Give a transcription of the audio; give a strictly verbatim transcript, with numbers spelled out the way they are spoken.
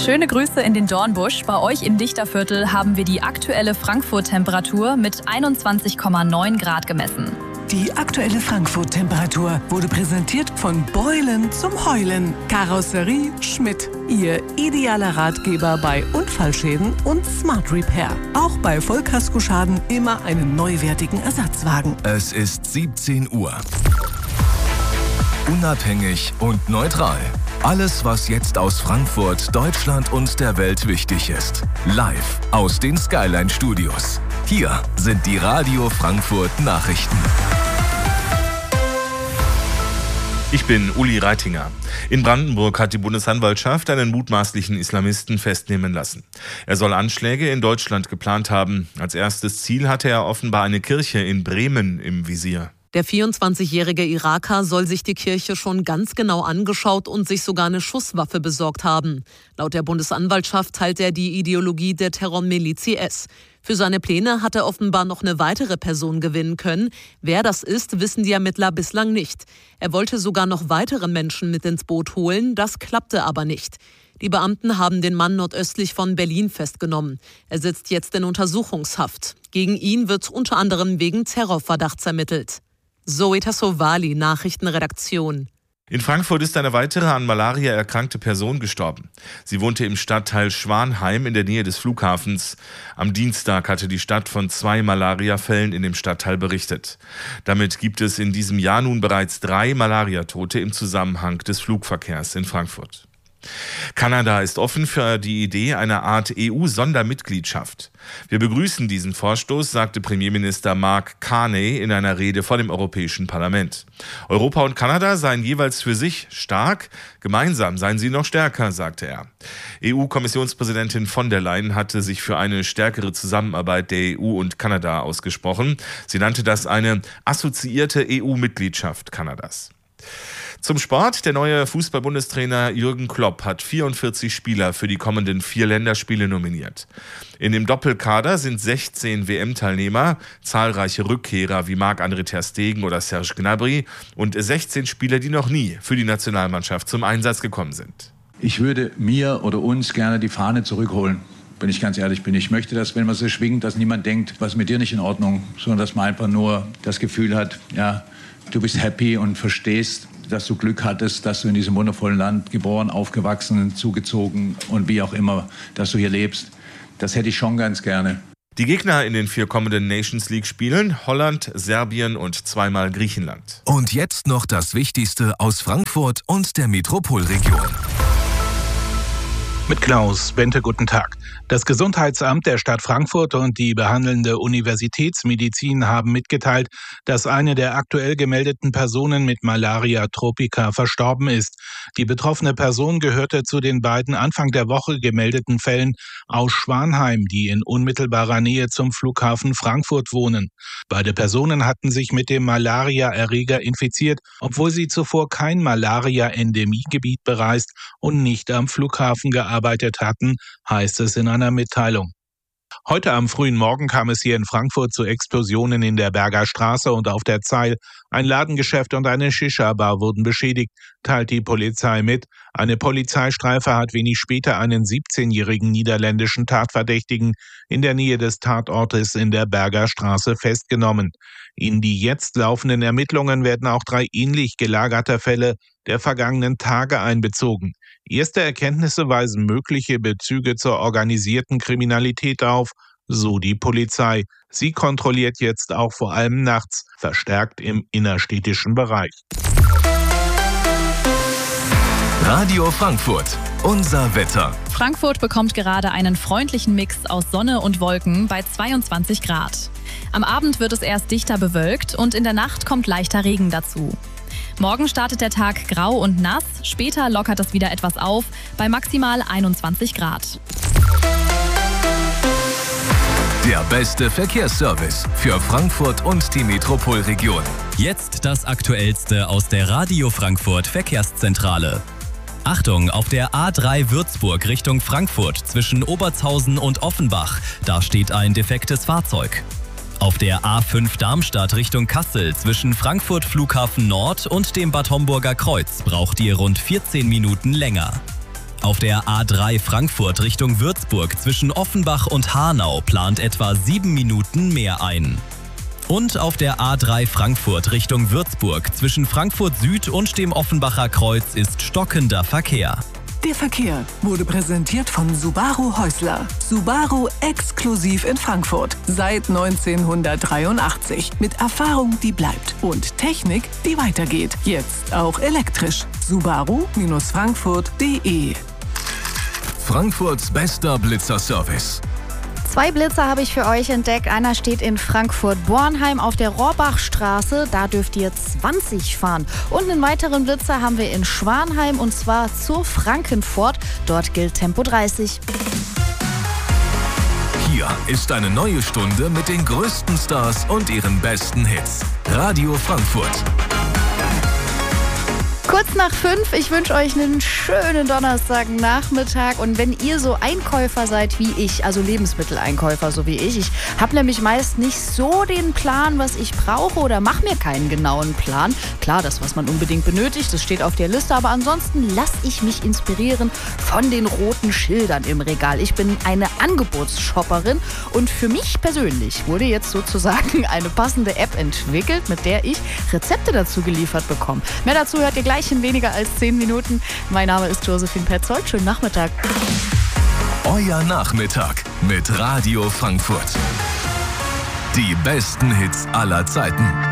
Schöne Grüße in den Dornbusch. Bei euch im Dichterviertel haben wir die aktuelle Frankfurt-Temperatur mit einundzwanzig Komma neun Grad gemessen. Die aktuelle Frankfurt-Temperatur wurde präsentiert von Beulen zum Heulen. Karosserie Schmidt, Ihr idealer Ratgeber bei Unfallschäden und Smart Repair. Auch bei Vollkaskoschaden immer einen neuwertigen Ersatzwagen. Es ist siebzehn Uhr. Unabhängig und neutral. Alles, was jetzt aus Frankfurt, Deutschland und der Welt wichtig ist. Live aus den Skyline Studios. Hier sind die Radio Frankfurt Nachrichten. Ich bin Uli Reitinger. In Brandenburg hat die Bundesanwaltschaft einen mutmaßlichen Islamisten festnehmen lassen. Er soll Anschläge in Deutschland geplant haben. Als erstes Ziel hatte er offenbar eine Kirche in Bremen im Visier. Der vierundzwanzigjährige Iraker soll sich die Kirche schon ganz genau angeschaut und sich sogar eine Schusswaffe besorgt haben. Laut der Bundesanwaltschaft teilt er die Ideologie der Terrormiliz I S. Für seine Pläne hat er offenbar noch eine weitere Person gewinnen können. Wer das ist, wissen die Ermittler bislang nicht. Er wollte sogar noch weitere Menschen mit ins Boot holen, das klappte aber nicht. Die Beamten haben den Mann nordöstlich von Berlin festgenommen. Er sitzt jetzt in Untersuchungshaft. Gegen ihn wird unter anderem wegen Terrorverdachts ermittelt. Zoe Tassovali, Nachrichtenredaktion. In Frankfurt ist eine weitere an Malaria erkrankte Person gestorben. Sie wohnte im Stadtteil Schwanheim in der Nähe des Flughafens. Am Dienstag hatte die Stadt von zwei Malariafällen in dem Stadtteil berichtet. Damit gibt es in diesem Jahr nun bereits drei Malariatote im Zusammenhang des Flugverkehrs in Frankfurt. Kanada ist offen für die Idee einer Art E U-Sondermitgliedschaft. Wir begrüßen diesen Vorstoß, sagte Premierminister Mark Carney in einer Rede vor dem Europäischen Parlament. Europa und Kanada seien jeweils für sich stark, gemeinsam seien sie noch stärker, sagte er. E U-Kommissionspräsidentin von der Leyen hatte sich für eine stärkere Zusammenarbeit der E U und Kanada ausgesprochen. Sie nannte das eine assoziierte E U-Mitgliedschaft Kanadas. Zum Sport. Der neue Fußball-Bundestrainer Jürgen Klopp hat vierundvierzig Spieler für die kommenden vier Länderspiele nominiert. In dem Doppelkader sind sechzehn W M-Teilnehmer, zahlreiche Rückkehrer wie Marc-André ter Stegen oder Serge Gnabry und sechzehn Spieler, die noch nie für die Nationalmannschaft zum Einsatz gekommen sind. Ich würde mir oder uns gerne die Fahne zurückholen. Wenn ich ganz ehrlich bin. Ich möchte, dass, wenn man sie schwingt, dass niemand denkt, was ist mit dir nicht in Ordnung, sondern dass man einfach nur das Gefühl hat, ja, du bist happy und verstehst, dass du Glück hattest, dass du in diesem wundervollen Land geboren, aufgewachsen, zugezogen und wie auch immer, dass du hier lebst. Das hätte ich schon ganz gerne. Die Gegner in den vier kommenden Nations League-Spielen: Holland, Serbien und zweimal Griechenland. Und jetzt noch das Wichtigste aus Frankfurt und der Metropolregion. Mit Klaus Bente, guten Tag. Das Gesundheitsamt der Stadt Frankfurt und die behandelnde Universitätsmedizin haben mitgeteilt, dass eine der aktuell gemeldeten Personen mit Malaria tropica verstorben ist. Die betroffene Person gehörte zu den beiden Anfang der Woche gemeldeten Fällen aus Schwanheim, die in unmittelbarer Nähe zum Flughafen Frankfurt wohnen. Beide Personen hatten sich mit dem Malaria-Erreger infiziert, obwohl sie zuvor kein Malaria-Endemiegebiet bereist und nicht am Flughafen gearbeitet hatten, heißt es in einer Mitteilung. Heute am frühen Morgen kam es hier in Frankfurt zu Explosionen in der Berger Straße und auf der Zeil. Ein Ladengeschäft und eine Shisha-Bar wurden beschädigt, teilt die Polizei mit. Eine Polizeistreife hat wenig später einen siebzehnjährigen niederländischen Tatverdächtigen in der Nähe des Tatortes in der Berger Straße festgenommen. In die jetzt laufenden Ermittlungen werden auch drei ähnlich gelagerte Fälle der vergangenen Tage einbezogen. Erste Erkenntnisse weisen mögliche Bezüge zur organisierten Kriminalität auf, so die Polizei. Sie kontrolliert jetzt auch vor allem nachts, verstärkt im innerstädtischen Bereich. Radio Frankfurt, unser Wetter. Frankfurt bekommt gerade einen freundlichen Mix aus Sonne und Wolken bei zweiundzwanzig Grad. Am Abend wird es erst dichter bewölkt und in der Nacht kommt leichter Regen dazu. Morgen startet der Tag grau und nass, später lockert es wieder etwas auf bei maximal einundzwanzig Grad. Der beste Verkehrsservice für Frankfurt und die Metropolregion. Jetzt das Aktuellste aus der Radio Frankfurt Verkehrszentrale. Achtung, auf der A drei Würzburg Richtung Frankfurt zwischen Obertshausen und Offenbach, da steht ein defektes Fahrzeug. Auf der A fünf Darmstadt Richtung Kassel zwischen Frankfurt Flughafen Nord und dem Bad Homburger Kreuz braucht ihr rund vierzehn Minuten länger. Auf der A drei Frankfurt Richtung Würzburg zwischen Offenbach und Hanau plant etwa sieben Minuten mehr ein. Und auf der A drei Frankfurt Richtung Würzburg zwischen Frankfurt Süd und dem Offenbacher Kreuz ist stockender Verkehr. Der Verkehr wurde präsentiert von Subaru Häusler. Subaru exklusiv in Frankfurt seit neunzehnhundertdreiundachtzig. Mit Erfahrung, die bleibt und Technik, die weitergeht. Jetzt auch elektrisch. Subaru Frankfurt punkt de. Frankfurts bester Blitzerservice. Zwei Blitzer habe ich für euch entdeckt. Einer steht in Frankfurt-Bornheim auf der Rohrbachstraße. Da dürft ihr zwanzig fahren. Und einen weiteren Blitzer haben wir in Schwanheim und zwar zur Frankenfurt. Dort gilt Tempo dreißig. Hier ist eine neue Stunde mit den größten Stars und ihren besten Hits. Radio Frankfurt. Kurz nach fünf, ich wünsche euch einen schönen Donnerstagnachmittag und wenn ihr so Einkäufer seid wie ich, also Lebensmitteleinkäufer so wie ich, ich habe nämlich meist nicht so den Plan, was ich brauche oder mache mir keinen genauen Plan. Klar, das, was man unbedingt benötigt, das steht auf der Liste, aber ansonsten lasse ich mich inspirieren von den roten Schildern im Regal. Ich bin eine Angebotsshopperin und für mich persönlich wurde jetzt sozusagen eine passende App entwickelt, mit der ich Rezepte dazu geliefert bekomme. Mehr dazu hört ihr gleich in weniger als zehn Minuten. Mein Name ist Josephine Petzold. Schönen Nachmittag. Euer Nachmittag mit Radio Frankfurt. Die besten Hits aller Zeiten.